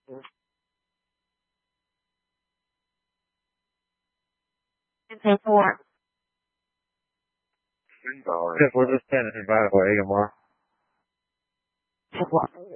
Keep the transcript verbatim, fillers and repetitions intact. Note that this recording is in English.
And pay for it. Three dollars. We're just sending it right away tomorrow. For what?